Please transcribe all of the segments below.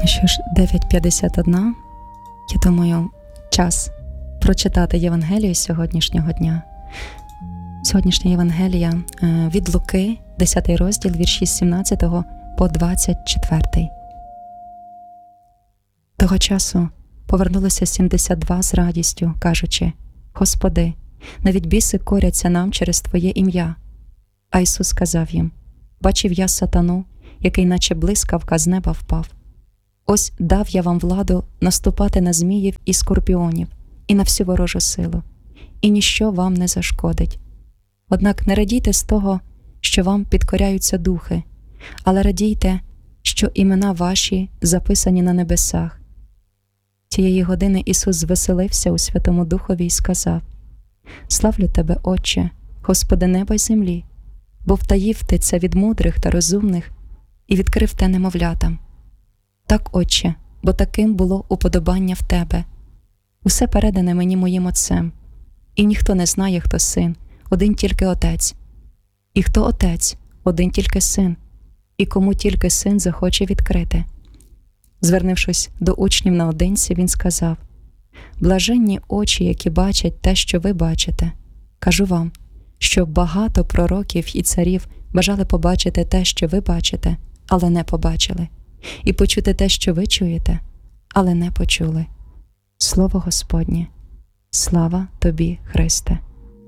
Що ж, 9:51. Я думаю, час прочитати Євангелію сьогоднішнього дня. Сьогоднішня Євангелія від Луки, 10 розділ, вірші з 17 по 24. Того часу повернулося 72 з радістю, кажучи: «Господи, навіть біси коряться нам через Твоє ім'я». А Ісус сказав їм: «Бачив я сатану, який наче блискавка з неба впав. Ось дав я вам владу наступати на зміїв і скорпіонів, і на всю ворожу силу, і ніщо вам не зашкодить. Однак не радійте з того, що вам підкоряються духи, але радійте, що імена ваші записані на небесах». Тієї години Ісус звеселився у Святому Духові і сказав: «Славлю Тебе, Отче, Господи неба й землі, бо втаїв Ти це від мудрих та розумних і відкрив те немовлятам. Так, Отче, бо таким було уподобання в Тебе. Усе передане мені моїм Отцем, і ніхто не знає, хто син, один тільки Отець. І хто Отець, один тільки Син, і кому тільки Син захоче відкрити». Звернувшись до учнів наодинці, він сказав: «Блаженні очі, які бачать те, що ви бачите. Кажу вам, що багато пророків і царів бажали побачити те, що ви бачите, але не побачили, і почути те, що ви чуєте, але не почули». Слово Господнє. Слава Тобі, Христе.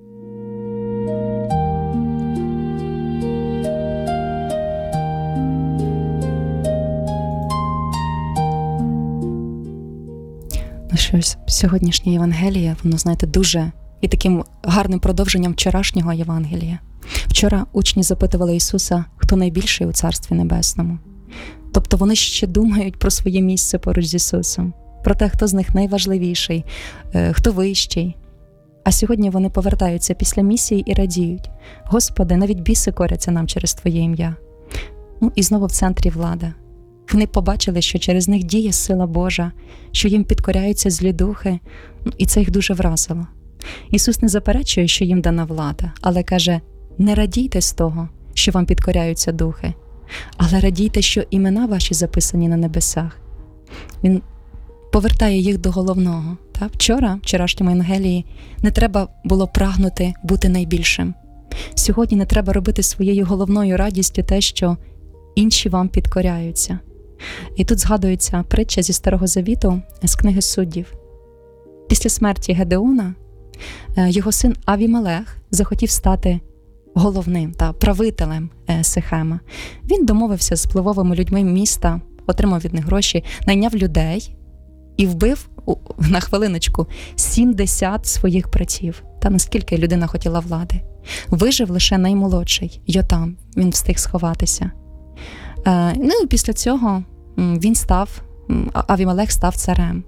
Ну що ж, сьогоднішнє Євангеліє, воно, знаєте, дуже і таким гарним продовженням вчорашнього Євангелія. Вчора учні запитували Ісуса, хто найбільший у Царстві Небесному. Тобто вони ще думають про своє місце поруч з Ісусом, про те, хто з них найважливіший, хто вищий. А сьогодні вони повертаються після місії і радіють: «Господи, навіть біси коряться нам через Твоє ім'я». Ну і знову в центрі влада. Вони побачили, що через них діє сила Божа, що їм підкоряються злі духи, і це їх дуже вразило. Ісус не заперечує, що їм дана влада, але каже: «Не радійте з того, що вам підкоряються духи, але радійте, що імена ваші записані на небесах». Він повертає їх до головного. В вчорашньому Євангелії, не треба було прагнути бути найбільшим. Сьогодні не треба робити своєю головною радістю те, що інші вам підкоряються. І тут згадується притча зі Старого Завіту з книги Суддів. Після смерті Гедеона його син Авімелех захотів стати головним та правителем Сихема. Він домовився з впливовими людьми міста, отримав від них гроші, найняв людей і вбив, на хвилиночку, 70 своїх братів. Та наскільки людина хотіла влади. Вижив лише наймолодший, Йотам, він встиг сховатися. Ну і після цього Авімелех став царем.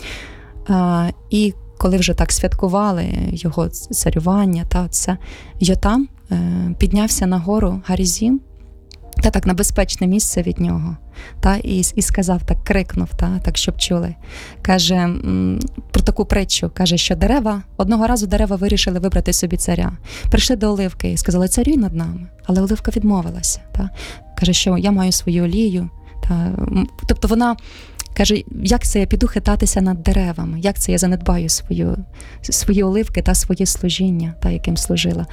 І коли вже так святкували його царювання, Йотам піднявся на гору Гарізім, так на безпечне місце від нього, і сказав, так крикнув, так, щоб чули. Каже, про таку притчу, каже, що одного разу дерева вирішили вибрати собі царя. Прийшли до Оливки і сказали: «Царюй над нами». Але Оливка відмовилася. Каже, що я маю свою олію. Тобто вона каже: як це я піду хитатися над деревами, як це я занедбаю свої оливки та своє служіння, яким служила.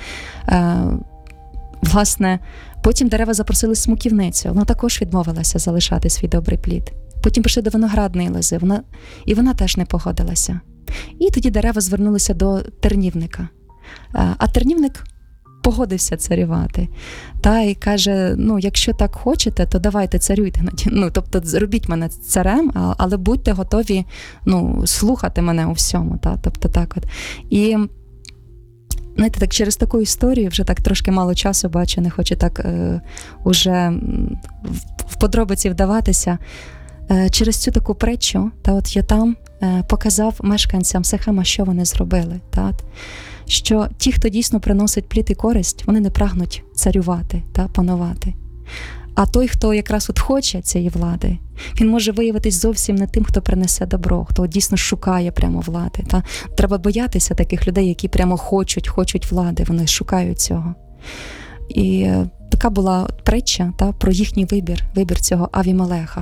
Власне, потім дерева запросили смоківницю, вона також відмовилася залишати свій добрий плід. Потім прийшли до виноградної лози, вона теж не погодилася. І тоді дерева звернулися до тернівника. А тернівник погодився царювати. І каже: якщо так хочете, то давайте царюйте. Тобто зробіть мене царем, але будьте готові слухати мене у всьому. Тобто так от. І знаєте, так через таку історію, вже так трошки мало часу бачу, не хочу так уже в подробиці вдаватися. Через цю таку притчу, Йотам показав мешканцям Сихема, що вони зробили. Що ті, хто дійсно приносить плід і користь, вони не прагнуть царювати, панувати. А той, хто якраз хоче цієї влади, він може виявитись зовсім не тим, хто принесе добро, хто дійсно шукає прямо влади. Треба боятися таких людей, які прямо хочуть влади, вони шукають цього. І така була притча про їхній вибір цього Авімелеха.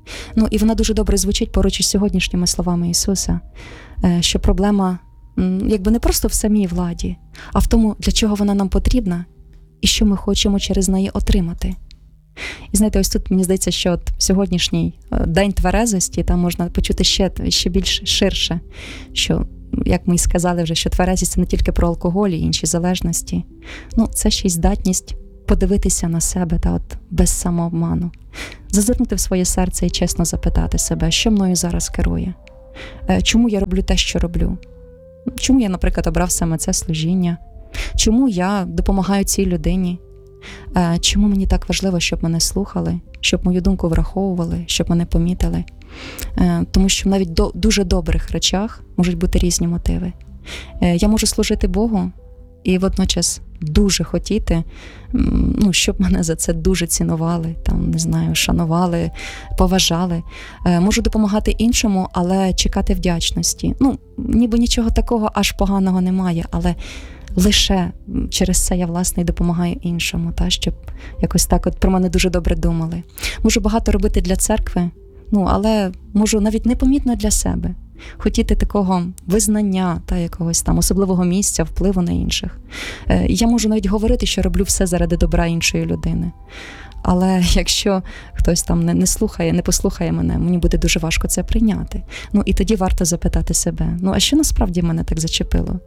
Ну, і вона дуже добре звучить поруч із сьогоднішніми словами Ісуса, що проблема якби не просто в самій владі, а в тому, для чого вона нам потрібна і що ми хочемо через неї отримати. І знаєте, ось тут мені здається, що от сьогоднішній день тверезості, там можна почути ще більш ширше, що, як ми й сказали вже, що тверезість – це не тільки про алкоголь і інші залежності. Ну, це ще й здатність подивитися на себе та от без самообману. Зазирнути в своє серце і чесно запитати себе, що мною зараз керує? Чому я роблю те, що роблю? Чому я, наприклад, обрав саме це служіння? Чому я допомагаю цій людині? Чому мені так важливо, щоб мене слухали, щоб мою думку враховували, щоб мене помітили? Тому що навіть в дуже добрих речах можуть бути різні мотиви. Я можу служити Богу і водночас дуже хотіти, щоб мене за це дуже цінували, там, не знаю, шанували, поважали. Можу допомагати іншому, але чекати вдячності. Ніби нічого такого аж поганого немає, але лише через це я, власне, і допомагаю іншому, щоб якось так от про мене дуже добре думали. Можу багато робити для церкви, але можу навіть непомітно для себе хотіти такого визнання та якогось там особливого місця, впливу на інших. Я можу навіть говорити, що роблю все заради добра іншої людини. Але якщо хтось там не слухає, не послухає мене, мені буде дуже важко це прийняти. І тоді варто запитати себе, а що насправді мене так зачепило?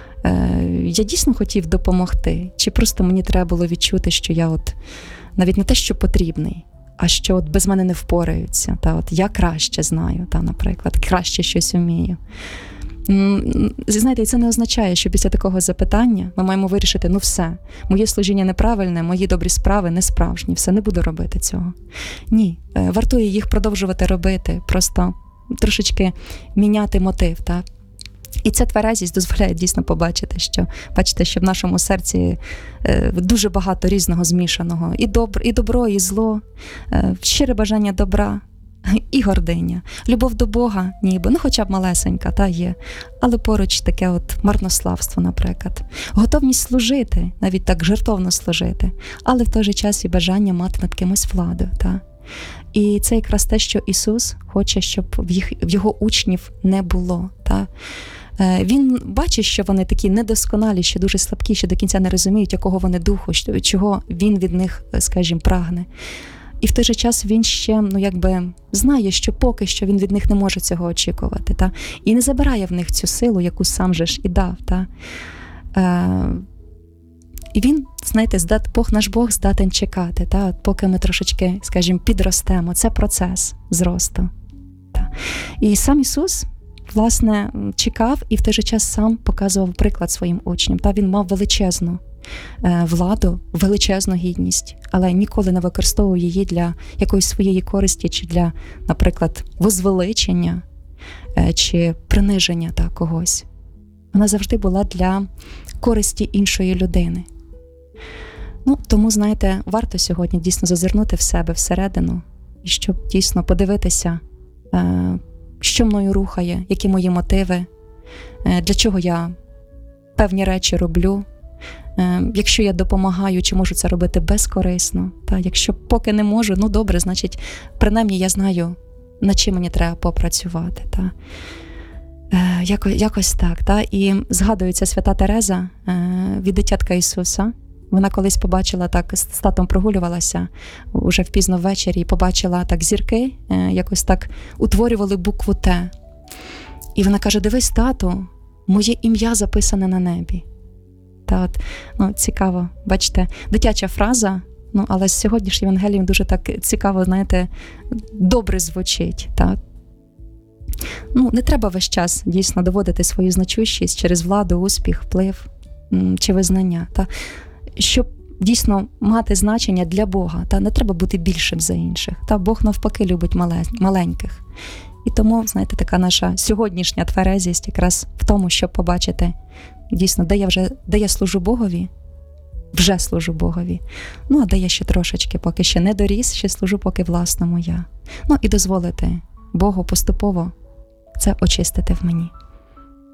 Я дійсно хотів допомогти? Чи просто мені треба було відчути, що я от навіть не те, що потрібний, а що от без мене не впораються? Я краще знаю, наприклад, краще щось вмію. Знаєте, і це не означає, що після такого запитання ми маємо вирішити, все, моє служіння неправильне, мої добрі справи не справжні, все, не буду робити цього. Ні, вартує їх продовжувати робити, просто трошечки міняти мотив, так? І ця тверезість дозволяє дійсно побачити, що в нашому серці дуже багато різного змішаного. І добро, і зло, щире бажання добра, і гординя. Любов до Бога ніби, хоча б малесенька, є. Але поруч таке от марнославство, наприклад. Готовність служити, навіть так жертовно служити, але в той же час і бажання мати над кимось владу, І це якраз те, що Ісус хоче, щоб в Його учнів не було, Він бачить, що вони такі недосконалі, ще дуже слабкі, що до кінця не розуміють, якого вони духу, чого він від них, скажімо, прагне. І в той же час він ще, знає, що поки що він від них не може цього очікувати, і не забирає в них цю силу, яку сам же ж і дав, І він, знаєте, наш Бог здатен чекати, поки ми трошечки, скажімо, підростемо. Це процес зросту. І сам Ісус, власне, чекав і в той же час сам показував приклад своїм учням. Він мав величезну владу, величезну гідність, але ніколи не використовував її для якоїсь своєї користі чи для, наприклад, возвеличення чи приниження когось. Вона завжди була для користі іншої людини. Тому, знаєте, варто сьогодні дійсно зазирнути в себе всередину і щоб дійсно подивитися, що мною рухає, які мої мотиви, для чого я певні речі роблю. Якщо я допомагаю, чи можу це робити безкорисно. Якщо поки не можу, добре, значить, принаймні я знаю, над чим мені треба попрацювати. Якось так. І згадується свята Тереза від дитятка Ісуса. Вона колись побачила, з татом прогулювалася уже впізно ввечері, і побачила зірки, якось так утворювали букву Т. І вона каже, дивись, тату, моє ім'я записане на небі. Цікаво, бачите, дитяча фраза, але з сьогоднішнім Євангелієм дуже так цікаво, знаєте, добре звучить. Не треба весь час дійсно доводити свою значущість через владу, успіх, вплив чи визнання. Щоб дійсно мати значення для Бога, не треба бути більшим за інших. Бог навпаки любить маленьких. І тому, знаєте, така наша сьогоднішня тверезість якраз в тому, щоб побачити дійсно, де я служу Богові, вже служу Богові. А де я ще трошечки, поки ще не доріс, ще служу поки власному я. І дозволити Богу поступово це очистити в мені.